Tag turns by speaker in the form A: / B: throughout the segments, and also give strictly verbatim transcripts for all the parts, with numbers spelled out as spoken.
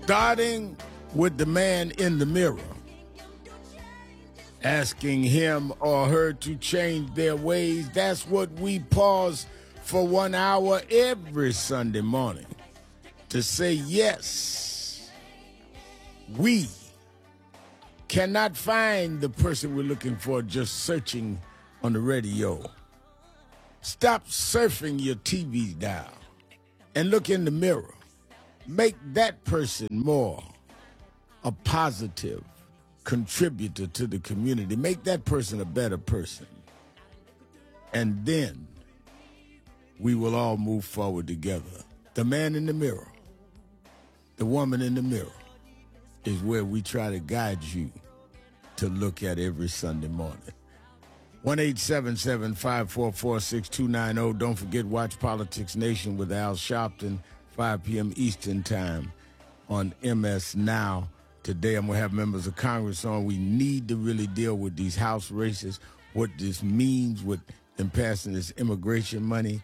A: Starting with the man in the mirror, asking him or her to change their ways. That's what we pause for one hour every Sunday morning to say, yes, we cannot find the person we're looking for just searching on the radio. Stop surfing your T V dial and look in the mirror. Make that person more a positive contributor to the community. Make that person a better person. And then we will all move forward together. The man in the mirror, the woman in the mirror is where we try to guide you to look at every Sunday morning. one eight seven seven, five four four, six two nine zero. Don't forget, watch Politics Nation with Al Sharpton, five p.m. Eastern Time on M S Now. Today I'm going to have members of Congress on. We need to really deal with these House races, what this means with them passing this immigration money,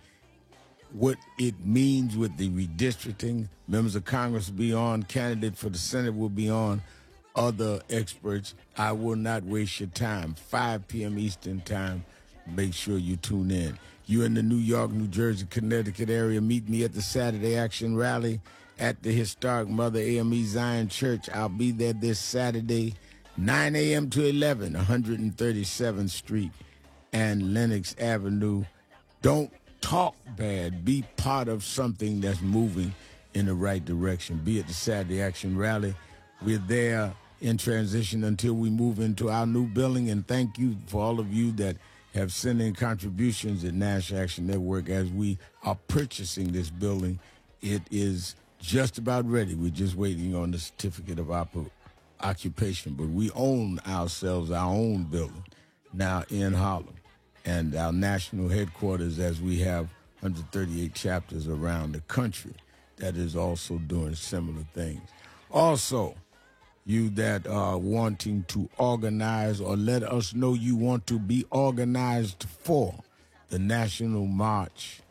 A: what it means with the redistricting. Members of Congress will be on. Candidate for the Senate will be on. Other experts. I will not waste your time. five p.m. Eastern Time. Make sure you tune in. You in the New York, New Jersey, Connecticut area, meet me at the Saturday Action Rally at the historic Mother A M E Zion Church. I'll be there this Saturday, nine a.m. to eleven, one thirty-seventh Street and Lenox Avenue. Don't talk bad. Be part of something that's moving in the right direction. Be at the Saturday Action Rally. We're there in transition until we move into our new building. And thank you for all of you that have sent in contributions at National Action Network as we are purchasing this building. It is just about ready. We're just waiting on the certificate of op- occupation. But we own ourselves, our own building now in Harlem. And our national headquarters, as we have one hundred thirty-eight chapters around the country, that is also doing similar things. Also, you that are wanting to organize or let us know you want to be organized for the National March,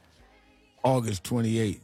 A: August twenty-eighth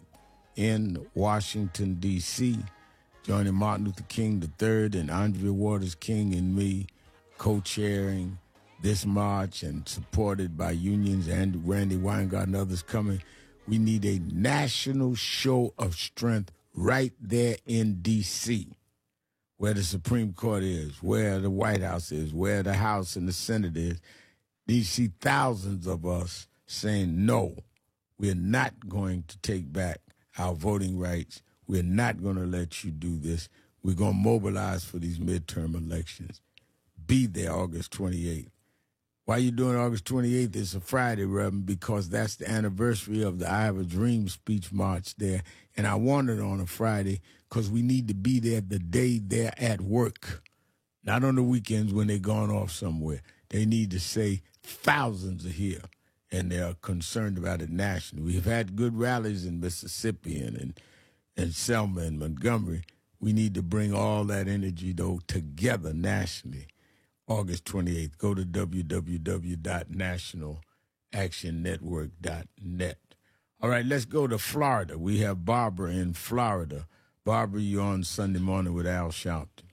A: in Washington, D C, joining Martin Luther King the third and Andrea Waters King and me, co-chairing this march and supported by unions and Randy Weingart and others coming. We need a national show of strength right there in D C, where the Supreme Court is, where the White House is, where the House and the Senate is. You see thousands of us saying, no, we're not going to take back our voting rights. We're not going to let you do this. We're going to mobilize for these midterm elections. Be there August twenty-eighth. Why are you doing August twenty-eighth? It's a Friday, Reverend, because that's the anniversary of the I Have a Dream speech march there. And I want it on a Friday because we need to be there the day they're at work, not on the weekends when they're gone off somewhere. They need to say thousands are here, and they're concerned about it nationally. We've had good rallies in Mississippi and, and, and Selma and Montgomery. We need to bring all that energy, though, together nationally. August twenty-eighth. Go to w w w dot national action network dot net. All right, let's go to Florida. We have Barbara in Florida. Barbara, you're on Sunday morning with Al Sharpton.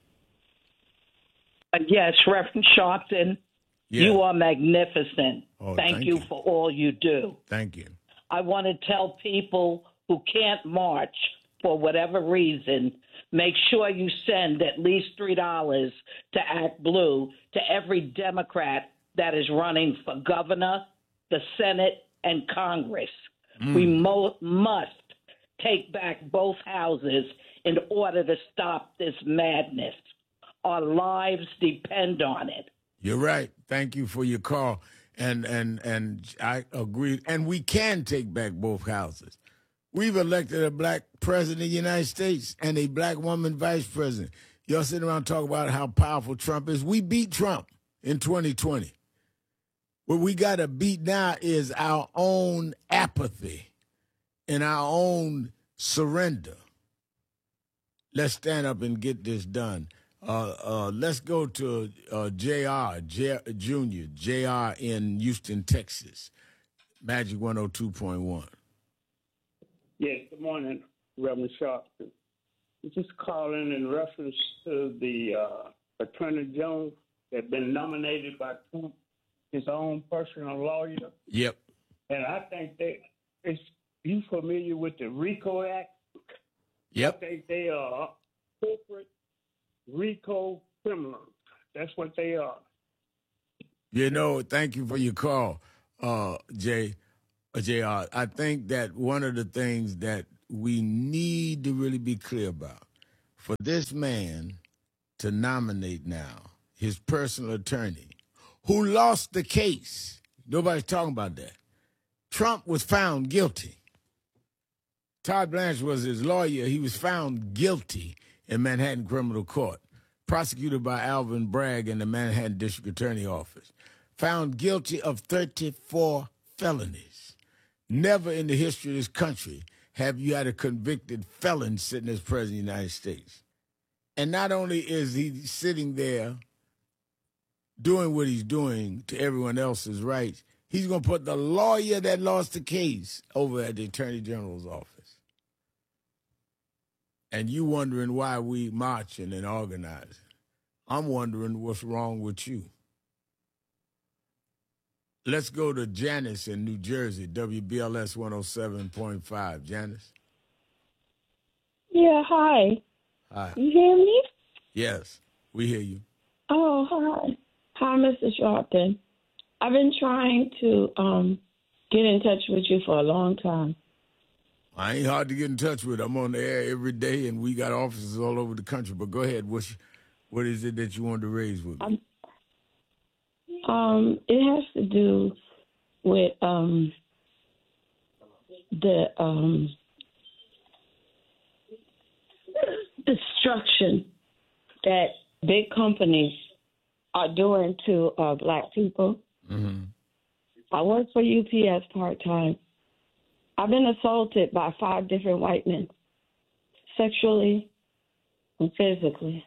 B: Uh, yes, Reverend Sharpton, yeah. You are magnificent.
A: Oh,
B: thank,
A: thank
B: you,
A: you
B: for all you do.
A: Thank you.
B: I want to tell people who can't march for whatever reason, make sure you send at least three dollars to Act Blue to every Democrat that is running for governor, the Senate, and Congress. Mm. We mo- must take back both houses in order to stop this madness. Our lives depend on it.
A: You're right. Thank you for your call. And and and I agree. And we can take back both houses. We've elected a black president of the United States and a black woman vice president. Y'all sitting around talking about how powerful Trump is. We beat Trump in twenty twenty. What we got to beat now is our own apathy and our own surrender. Let's stand up and get this done. Uh, uh, let's go to uh, J R, J- Junior, J R in Houston, Texas. Magic one oh two point one.
C: Yes, good morning, Reverend Sharpton. just calling in reference to the uh, Attorney General that been nominated by Trump, his own personal lawyer.
A: Yep.
C: And I think they, is you familiar with the RICO Act?
A: Yep.
C: I think they are corporate RICO criminals. That's what they are.
A: You know, thank you for your call, uh, Jay, uh, J R. I think that one of the things that we need to really be clear about, for this man to nominate now his personal attorney, who lost the case. Nobody's talking about that. Trump was found guilty. Todd Blanche was his lawyer. He was found guilty in Manhattan Criminal Court, prosecuted by Alvin Bragg in the Manhattan District Attorney Office. Found guilty of thirty-four felonies. Never in the history of this country have you had a convicted felon sitting as president of the United States. And not only is he sitting there doing what he's doing to everyone else's rights, he's going to put the lawyer that lost the case over at the Attorney General's office. And you wondering why we marching and organizing. I'm wondering what's wrong with you. Let's go to Janice in New Jersey, W B L S one oh seven point five. Janice?
D: Yeah, hi.
A: Hi.
D: You hear me?
A: Yes, we hear you.
D: Oh, hi. Hi, Mister Sharpton. I've been trying to um, get in touch with you for a long time.
A: I ain't hard to get in touch with. I'm on the air every day, and we got offices all over the country. But go ahead. What's, what is it that you want to raise with me?
D: Um, um, it has to do with um, the um, destruction that big companies are doing to uh, black people.
A: Mm-hmm.
D: I work for U P S part-time. I've been assaulted by five different white men, sexually and physically.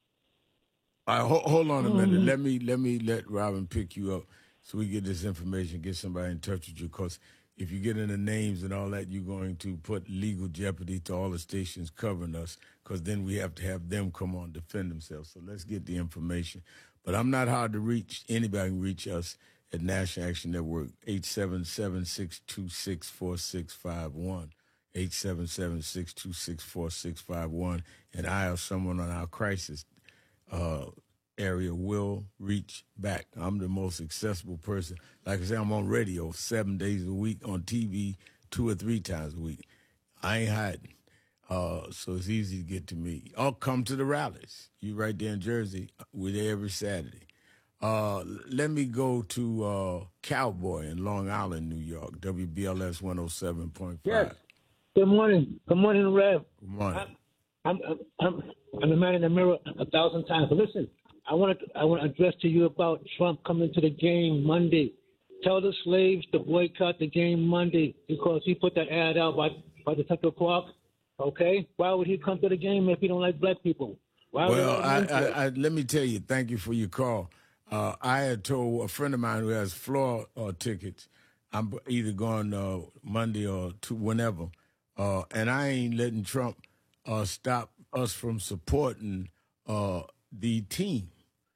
A: All right, hold, hold on a
D: Um,
A: minute. Let me let me let Robin pick you up so we get this information, get somebody in touch with you. Because if you get into names and all that, you're going to put legal jeopardy to all the stations covering us, because then we have to have them come on defend themselves. So let's get the information. But I'm not hard to reach. Anybody can reach us at National Action Network, eight seven seven, six two six, four six five one, eight seven seven, six two six, four six five one, and I or someone on our crisis uh, area will reach back. I'm the most accessible person. Like I say, I'm on radio seven days a week, on T V two or three times a week. I ain't hiding. Uh, so it's easy to get to me. Or come to the rallies. You right there in Jersey. We're there every Saturday. Uh, let me go to uh, Cowboy in Long Island, New York, W B L S one oh seven point five.
E: Yes. Good morning. Good morning, Rev.
A: Good morning.
E: I'm, I'm, I'm, I'm the man in the mirror a thousand times. But listen, I want to I want to address to you about Trump coming to the game Monday. Tell the slaves to boycott the game Monday because he put that ad out by, by Detective Clark. Okay? Why would he come to the game if he don't like black people? Why would
A: Well,
E: he
A: I,
E: like
A: I, I, let me tell you, thank you for your call. Uh, I had told a friend of mine who has floor uh, tickets, I'm either going uh, Monday or to whenever, uh, and I ain't letting Trump uh, stop us from supporting uh, the team.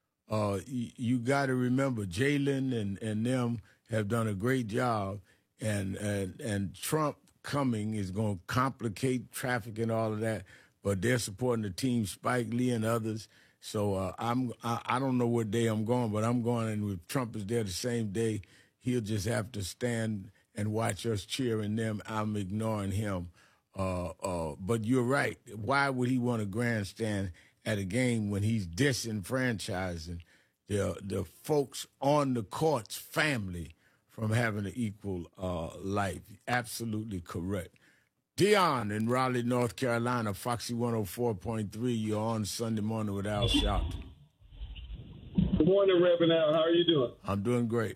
A: Uh, y- you got to remember, Jalen and, and them have done a great job, and and, and Trump coming is going to complicate traffic and all of that, but they're supporting the team, Spike Lee and others. So uh, I'm I, I don't know what day I'm going, but I'm going, and if Trump is there the same day, he'll just have to stand and watch us cheering them. I'm ignoring him. Uh, uh, but you're right. Why would he want to grandstand at a game when he's disenfranchising the the folks on the court's family from having an equal uh, life? Absolutely correct. Dion in Raleigh, North Carolina, Foxy one oh four point three. You're on Sunday morning with Al Sharpton.
F: Good morning, Reverend Al. How are you doing?
A: I'm doing great.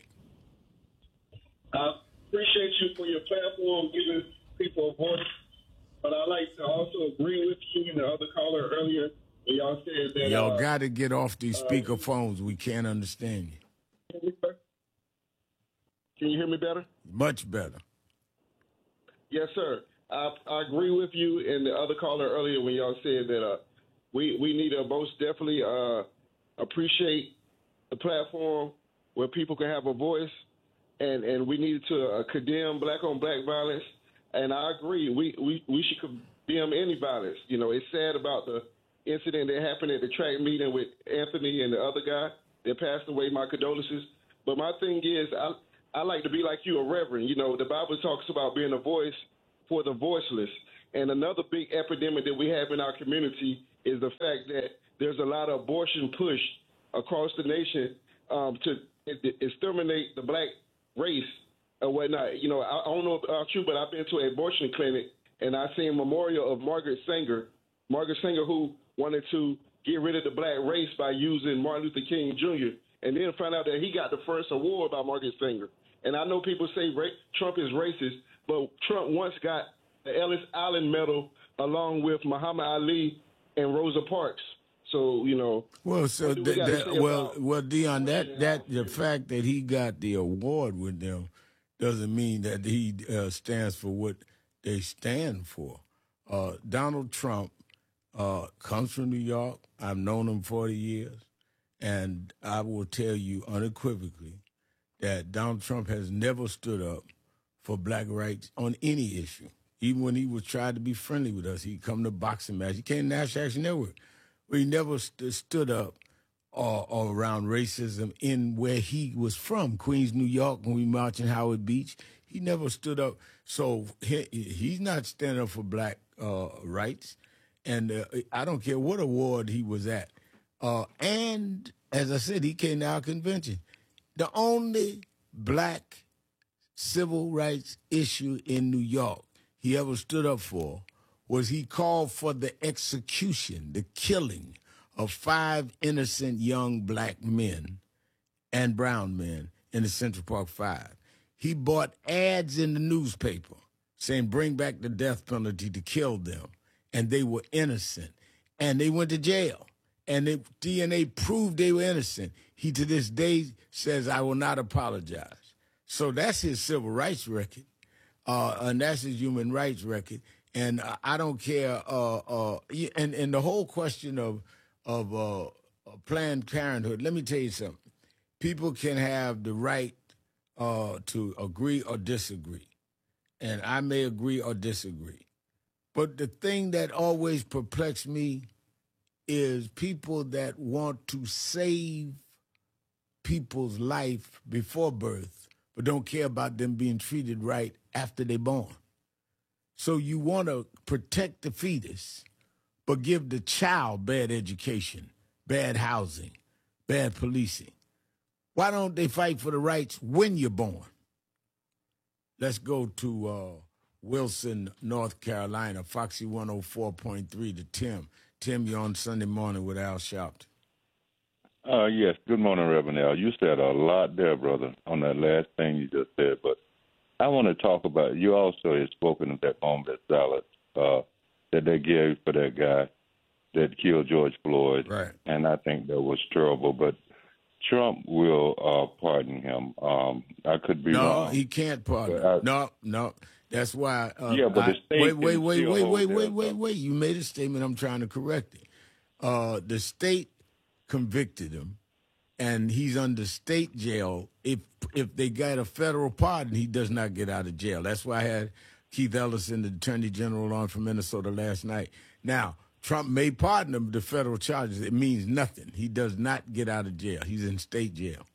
F: I appreciate you for your platform, giving people a voice. But I like to also agree with you and the other caller earlier when y'all said that.
A: Y'all
F: uh,
A: got to get off these speaker phones. We can't understand you.
F: Can you hear me better?
A: Much better.
F: Yes, sir. I, I agree with you and the other caller earlier when y'all said that uh, we we need to most definitely uh, appreciate the platform where people can have a voice, and, and we need to uh, condemn black on black violence. And I agree, we, we, we should condemn any violence. You know, it's sad about the incident that happened at the track meeting with Anthony and the other guy that passed away. My condolences. But my thing is, I I like to be like you, a reverend. You know, the Bible talks about being a voice for the voiceless. And another big epidemic that we have in our community is the fact that there's a lot of abortion push across the nation um, to exterminate the black race or whatnot. You know, I, I don't know about you, but I've been to an abortion clinic and I seen a memorial of Margaret Sanger, Margaret Sanger, who wanted to get rid of the black race by using Martin Luther King Junior And then found out that he got the first award by Margaret Sanger. And I know people say ra- Trump is racist, but Trump once got the Ellis Island Medal along with Muhammad Ali and Rosa Parks. So, you know.
A: Well, so that, that, well, about- well, Dion, that that the fact that he got the award with them doesn't mean that he uh, stands for what they stand for. Uh, Donald Trump uh, comes from New York. I've known him forty years, and I will tell you unequivocally that Donald Trump has never stood up for black rights on any issue. Even when he was trying to be friendly with us, he'd come to boxing match. He came to National Action Network. But he never st- stood up uh, around racism in where he was from, Queens, New York, when we marched in Howard Beach. He never stood up. So he, he's not standing up for black uh, rights. And uh, I don't care what award he was at. Uh, and as I said, he came to our convention. The only black civil rights issue in New York he ever stood up for was he called for the execution, the killing of five innocent young black men and brown men in the Central Park Five. He bought ads in the newspaper saying bring back the death penalty to kill them, and they were innocent. And they went to jail, and the D N A proved they were innocent. He, to this day, says, I will not apologize. So that's his civil rights record, uh, and that's his human rights record. And I don't care. Uh, uh, and and the whole question of of uh, Planned Parenthood. Let me tell you something. People can have the right uh, to agree or disagree, and I may agree or disagree. But the thing that always perplexes me is people that want to save people's life before birth, but don't care about them being treated right after they're born. So you want to protect the fetus, but give the child bad education, bad housing, bad policing. Why don't they fight for the rights when you're born? Let's go to uh, Wilson, North Carolina, Foxy one oh four point three to Tim. Tim, you're on Sunday Morning with Al Sharpton.
G: Uh, yes, good morning, Reverend Al. You said a lot there, brother, on that last thing you just said, but I want to talk about, you also had spoken of that moment of silence uh, that they gave for that guy that killed George Floyd.
A: Right.
G: And I think that was terrible. But Trump will uh, pardon him. Um, I could be
A: no,
G: wrong.
A: No, he can't pardon.
G: I,
A: no, no. That's why. Uh,
G: yeah, but
A: I,
G: the state
A: wait, wait, wait, wait, wait, wait,
G: there,
A: wait,
G: so.
A: wait. You made a statement. I'm trying to correct it. Uh, the state convicted him, and he's under state jail. If if they got a federal pardon, he does not get out of jail. That's why I had Keith Ellison, the Attorney General, on from Minnesota last night. Now, Trump may pardon him the federal charges. It means nothing. He does not get out of jail. He's in state jail.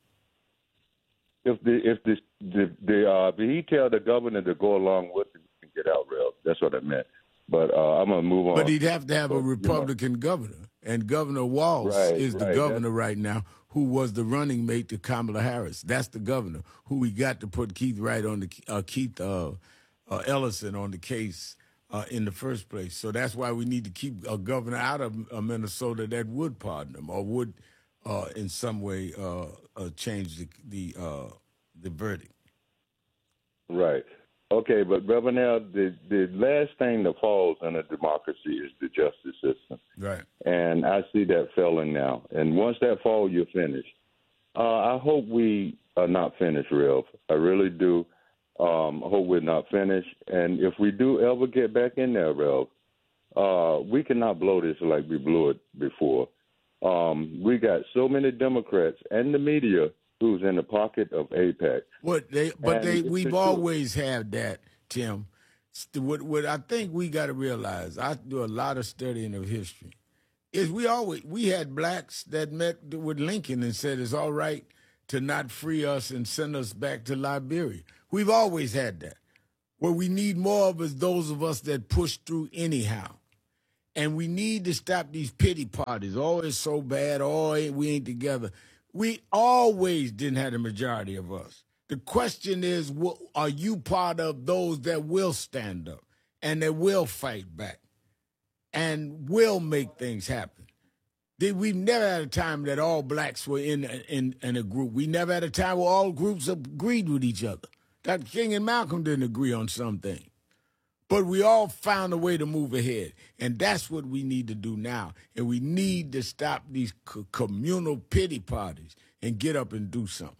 G: If the if the the, the uh, if he tell the governor to go along with it, he can get out, real. That's what I meant. But uh, I'm gonna move on.
A: But he'd have to have
G: but,
A: a Republican you know. governor, and Governor Walz
G: right,
A: is the
G: right,
A: governor right now, who was the running mate to Kamala Harris. That's the governor who we got to put Keith Wright on the uh, Keith uh, uh, Ellison on the case uh, in the first place. So that's why we need to keep a governor out of uh, Minnesota that would pardon him or would, uh, in some way, uh, uh, change the the, uh, the verdict.
G: Right. Okay, but Reverend Al, the the last thing that falls in a democracy is the justice system.
A: Right.
G: And I see that failing now. And once that falls, you're finished. Uh, I hope we are not finished, Rev. I really do. Um, I hope we're not finished. And if we do ever get back in there, Rev, uh, we cannot blow this like we blew it before. Um, we got so many Democrats and the media who's in the pocket of AIPAC.
A: What they, but
G: And
A: they,
G: it's
A: we've
G: the
A: always had that, Tim. What, what I think we got to realize, I do a lot of studying of history, is we always we had blacks that met with Lincoln and said it's all right to not free us and send us back to Liberia. We've always had that. What we need more of is those of us that push through anyhow. And we need to stop these pity parties. Oh, it's so bad. Oh, we ain't together. We always didn't have the majority of us. The question is, are you part of those that will stand up and that will fight back and will make things happen? We've never had a time that all blacks were in, in, in a group. We never had a time where all groups agreed with each other. Doctor King and Malcolm didn't agree on something. But we all found a way to move ahead, and that's what we need to do now. And we need to stop these co- communal pity parties and get up and do something.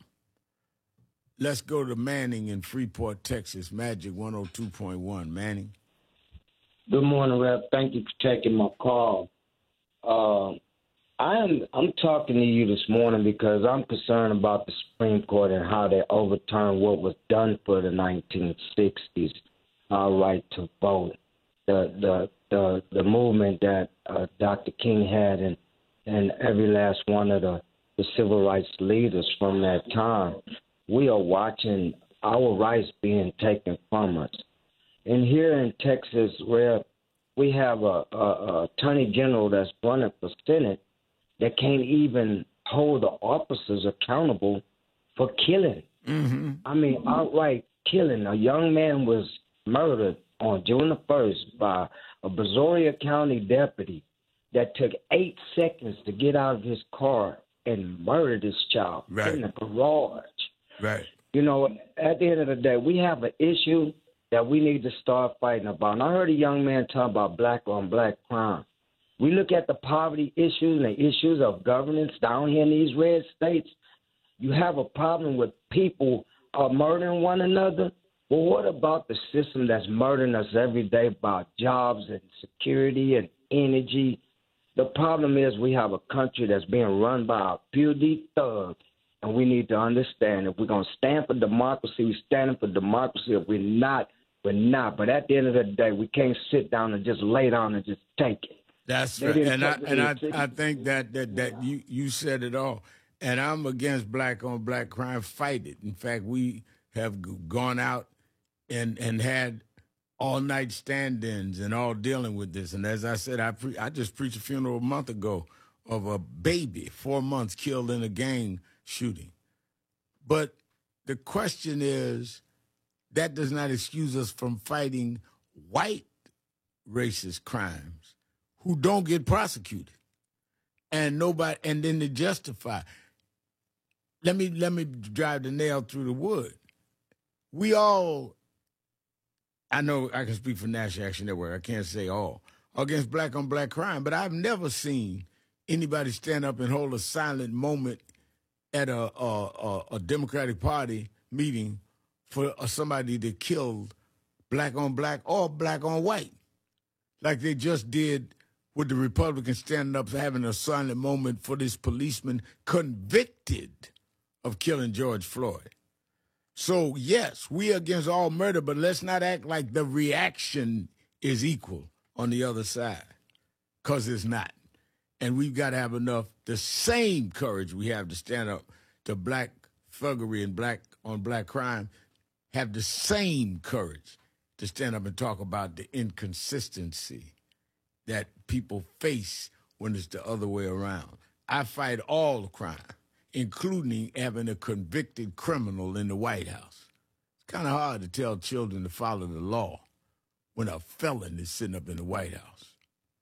A: Let's go to Manning in Freeport, Texas. Magic one oh two point one. Manning.
H: Good morning, Rep. Thank you for taking my call. Uh, I am I'm talking to you this morning because I'm concerned about the Supreme Court and how they overturned what was done for the nineteen sixties. Our right to vote, the the the, the movement that uh, Doctor King had, and and every last one of the, the civil rights leaders from that time. We are watching our rights being taken from us. And here in Texas, where we have a, a, a attorney general that's running for Senate that can't even hold the officers accountable for killing.
A: Mm-hmm.
H: I mean, outright killing. A young man was murdered on June the first by a Brazoria County deputy that took eight seconds to get out of his car and murder this child
A: right.
H: in the garage.
A: Right.
H: You know, at the end of the day, we have an issue that we need to start fighting about. And I heard a young man talk about black on black crime. We look at the poverty issues and the issues of governance down here in these red states. You have a problem with people uh, murdering one another. Well, what about the system that's murdering us every day about jobs and security and energy? The problem is we have a country that's being run by a few deep thugs, and we need to understand if we're going to stand for democracy, we're standing for democracy. If we're not, we're not. But at the end of the day, we can't sit down and just lay down and just take it.
A: That's right. And I and I, I think that, that, that you, you said it all. And I'm against black on black crime. Fight it. In fact, we have gone out and and had all-night stand-ins and all dealing with this. And as I said, I pre- I just preached a funeral a month ago of a baby, four months, killed in a gang shooting. But the question is, that does not excuse us from fighting white racist crimes who don't get prosecuted. And nobody, and then to justify. Let me let me drive the nail through the wood. We all, I know I can speak for National Action Network, I can't say all, against black on black crime, but I've never seen anybody stand up and hold a silent moment at a a, a, a Democratic Party meeting for somebody that killed black on black or black on white, like they just did with the Republicans standing up having a silent moment for this policeman convicted of killing George Floyd. So, yes, we are against all murder, but let's not act like the reaction is equal on the other side, because it's not. And we've got to have enough, the same courage we have to stand up to black thuggery and black on black crime, have the same courage to stand up and talk about the inconsistency that people face when it's the other way around. I fight all crime, including having a convicted criminal in the White House. It's kind of hard to tell children to follow the law when a felon is sitting up in the White House.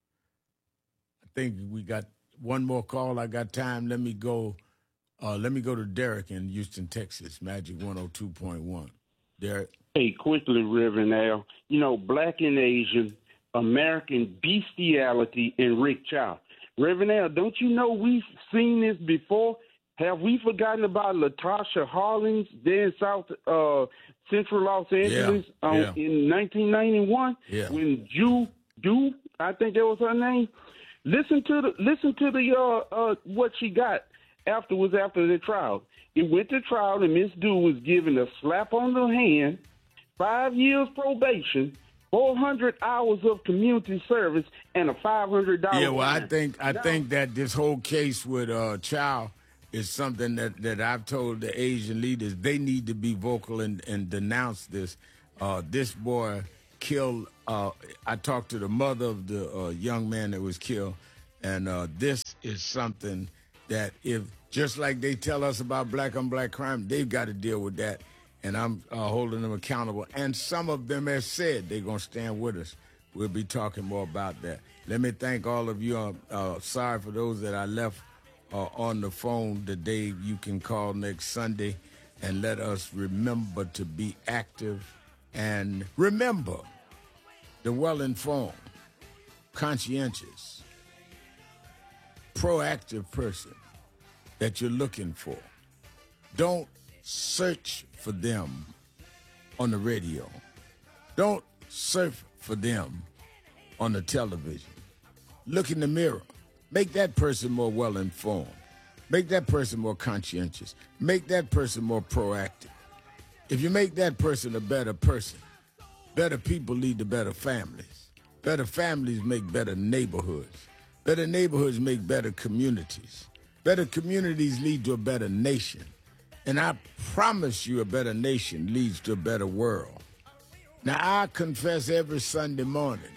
A: I think we got one more call. I got time. Let me go. Uh, let me go to Derek in Houston, Texas. Magic one oh two point one. Derek.
I: Hey, quickly, Reverend Al. You know, Black and Asian, American bestiality, and Rick Child. Reverend Al, don't you know we've seen this before? Have we forgotten about Latasha Hollins there in South uh, Central Los Angeles
A: yeah,
I: um,
A: yeah.
I: in nineteen ninety-one
A: yeah.
I: when Ju Du, I think that was her name. Listen to the listen to the uh, uh, what she got afterwards after the trial. It went to trial and Miss Du was given a slap on the hand, five years probation, four hundred hours of community service, and a five hundred dollars.
A: Yeah, well, I
I: fine.
A: think I
I: now,
A: think that this whole case with uh, Chow is something that, that I've told the Asian leaders they need to be vocal and, and denounce this. Uh, this boy killed. Uh, I talked to the mother of the uh, young man that was killed, and uh, this is something that if just like they tell us about black on black crime, they've got to deal with that. And I'm uh, holding them accountable. And some of them have said they're going to stand with us. We'll be talking more about that. Let me thank all of you. Uh, uh, sorry for those that I left uh, on the phone today. You can call next Sunday and let us remember to be active and remember the well-informed, conscientious, proactive person that you're looking for. Don't search for them on the radio. Don't surf for them on the television. Look in the mirror. Make that person more well-informed. Make that person more conscientious. Make that person more proactive. If you make that person a better person, better people lead to better families. Better families make better neighborhoods. Better neighborhoods make better communities. Better communities lead to a better nation. And I promise you a better nation leads to a better world. Now, I confess every Sunday morning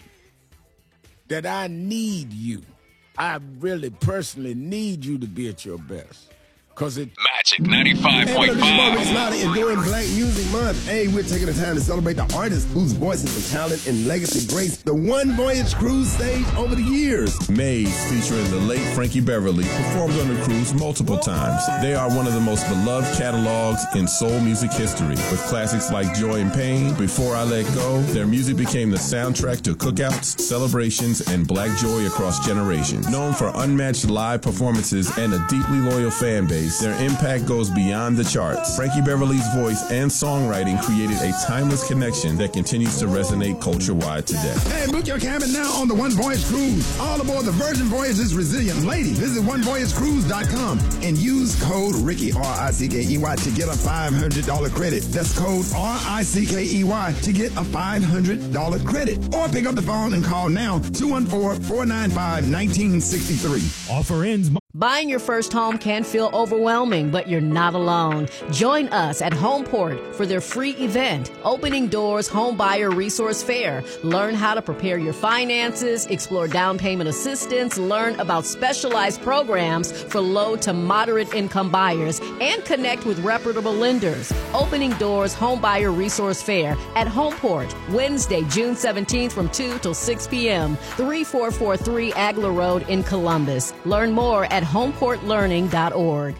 A: that I need you. I really personally need you to be at your best. Cause it
J: Magic ninety-five point five.
K: It's not enjoying Black Music Month. Hey, we're taking the time to celebrate the artists whose voices and talent and legacy grace the One Voyage Cruise stage over the years.
L: Maze, featuring the late Frankie Beverly, performed on the cruise multiple times. They are one of the most beloved catalogs in soul music history. With classics like Joy and Pain, Before I Let Go, their music became the soundtrack to cookouts, celebrations, and black joy across generations. Known for unmatched live performances and a deeply loyal fan base, their impact goes beyond the charts. Frankie Beverly's voice and songwriting created a timeless connection that continues to resonate culture-wide today.
K: Hey, book your cabin now on the One Voyage Cruise. All aboard the Virgin Voyages Resilient Lady. Visit one voyage cruise dot com and use code Ricky, R I C K E Y, to get a five hundred dollars credit. That's code R I C K E Y to get a five hundred dollars credit. Or pick up the phone and call now, two one four, four nine five, one nine six three.
M: Offer ends. Buying your first home can feel overwhelming, but you're not alone. Join us at Homeport for their free event, Opening Doors Home Buyer Resource Fair. Learn how to prepare your finances, explore down payment assistance, learn about specialized programs for low to moderate income buyers, and connect with reputable lenders. Opening Doors Home Buyer Resource Fair at Homeport, Wednesday, June seventeenth from two till six p.m., thirty-four forty-three Agler Road in Columbus. Learn more at homeport learning dot org.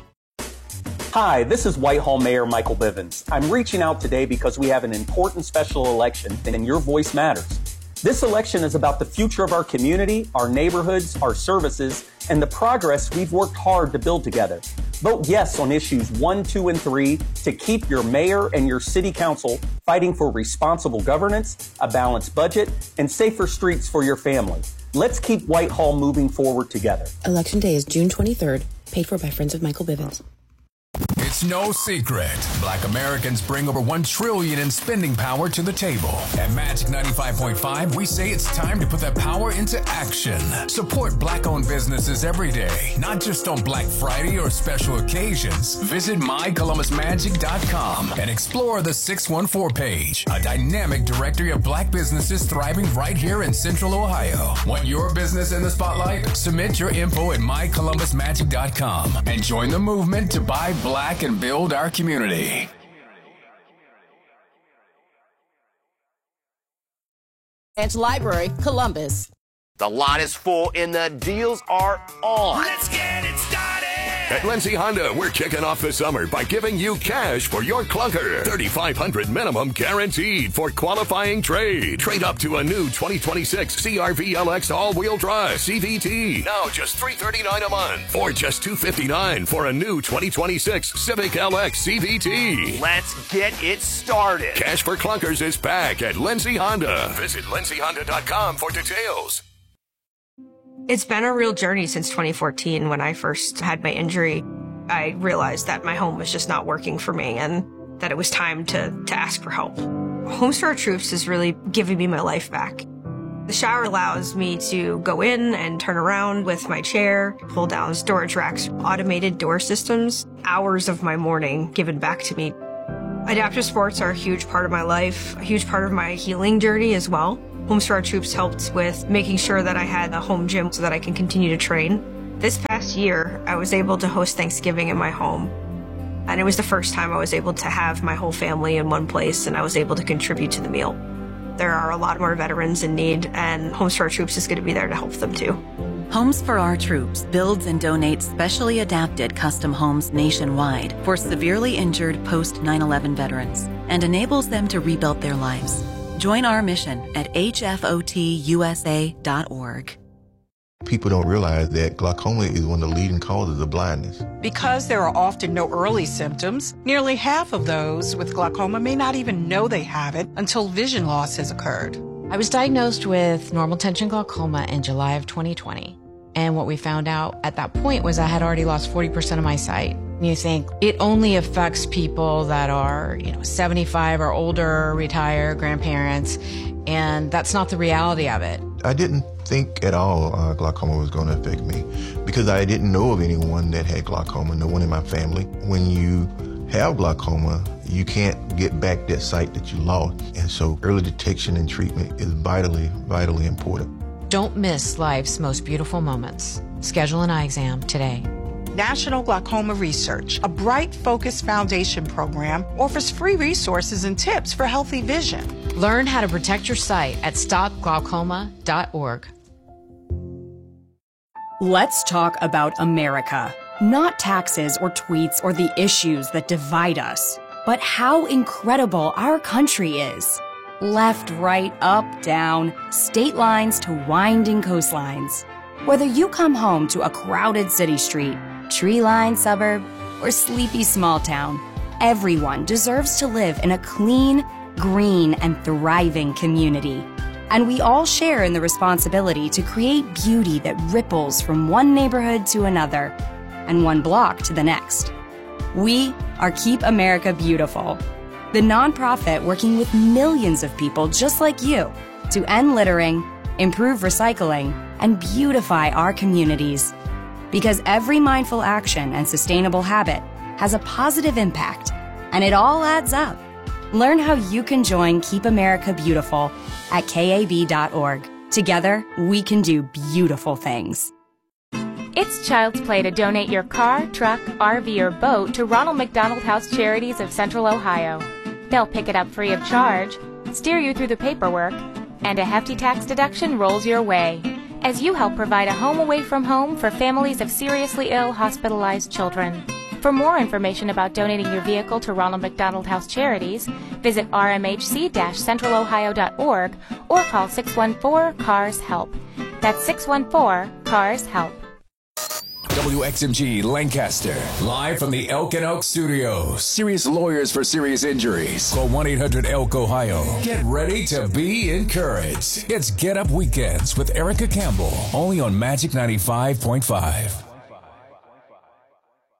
N: Hi, this is Whitehall Mayor Michael Bivens. I'm reaching out today because we have an important special election and your voice matters. This election is about the future of our community, our neighborhoods, our services, and the progress we've worked hard to build together. Vote yes on issues one, two, and three to keep your mayor and your city council fighting for responsible governance, a balanced budget, and safer streets for your family. Let's keep Whitehall moving forward together.
O: Election day is June twenty-third, paid for by Friends of Michael Bivens.
J: It's no secret. Black Americans bring over one trillion dollars in spending power to the table. At Magic ninety-five point five, we say it's time to put that power into action. Support black-owned businesses every day, not just on Black Friday or special occasions. Visit my columbus magic dot com and explore the six one four page, a dynamic directory of black businesses thriving right here in Central Ohio. Want your business in the spotlight? Submit your info at my columbus magic dot com and join the movement to buy black and build our community.
M: Edge Library, Columbus.
P: The lot is full and the deals are on.
Q: Let's get it started.
P: At Lindsay Honda, we're kicking off the summer by giving you cash for your clunker. thirty-five hundred dollars minimum guaranteed for qualifying trade. Trade up to a new twenty twenty-six C R V L X all-wheel drive C V T. Now just three hundred thirty-nine dollars a month. Or just two hundred fifty-nine dollars for a new twenty twenty-six Civic L X C V T.
Q: Let's get it started.
P: Cash for clunkers is back at Lindsay Honda. Visit lindsay honda dot com for details.
R: It's been a real journey since twenty fourteen when I first had my injury. I realized that my home was just not working for me and that it was time to, to ask for help. Homes for Our Troops is really giving me my life back. The shower allows me to go in and turn around with my chair, pull down storage racks, automated door systems, hours of my morning given back to me. Adaptive sports are a huge part of my life, a huge part of my healing journey as well. Homes for Our Troops helped with making sure that I had a home gym so that I can continue to train. This past year, I was able to host Thanksgiving in my home. And it was the first time I was able to have my whole family in one place and I was able to contribute to the meal. There are a lot more veterans in need and Homes for Our Troops is going to be there to help them too.
S: Homes for Our Troops builds and donates specially adapted custom homes nationwide for severely injured post nine eleven veterans and enables them to rebuild their lives. Join our mission at H F O T U S A dot org.
T: People don't realize that glaucoma is one of the leading causes of blindness.
U: Because there are often no early symptoms, nearly half of those with glaucoma may not even know they have it until vision loss has occurred.
V: I was diagnosed with normal tension glaucoma in July of twenty twenty. And what we found out at that point was I had already lost forty percent of my sight. You think it only affects people that are, you know, seventy-five or older, retired, grandparents, and that's not the reality of it.
T: I didn't think at all uh, glaucoma was going to affect me because I didn't know of anyone that had glaucoma, no one in my family. When you have glaucoma, you can't get back that sight that you lost. And so early detection and treatment is vitally, vitally important.
V: Don't miss life's most beautiful moments. Schedule an eye exam today.
U: National Glaucoma Research, a Bright Focus Foundation program, offers free resources and tips for healthy vision.
V: Learn how to protect your sight at stop glaucoma dot org.
W: Let's talk about America. Not taxes or tweets or the issues that divide us, but how incredible our country is. Left, right, up, down, state lines to winding coastlines. Whether you come home to a crowded city street, tree-lined suburb, or sleepy small town, everyone deserves to live in a clean, green, and thriving community. And we all share in the responsibility to create beauty that ripples from one neighborhood to another and one block to the next. We are Keep America Beautiful, the nonprofit working with millions of people just like you to end littering, improve recycling, and beautify our communities. Because every mindful action and sustainable habit has a positive impact, and it all adds up. Learn how you can join Keep America Beautiful at K A B dot org. Together, we can do beautiful things.
X: It's Child's Play to donate your car, truck, R V, or boat to Ronald McDonald House Charities of Central Ohio. They'll pick it up free of charge, steer you through the paperwork, and a hefty tax deduction rolls your way as you help provide a home away from home for families of seriously ill hospitalized children. For more information about donating your vehicle to Ronald McDonald House Charities, visit r m h c dash central ohio dot org or call six one four, C A R S HELP. That's six one four, C A R S HELP.
J: W X M G Lancaster, live from the Elk and Oak Studios. Serious lawyers for serious injuries. Call one eight hundred elk ohio. Get ready to be encouraged. It's Get Up Weekends with Erica Campbell, only on Magic ninety-five point five.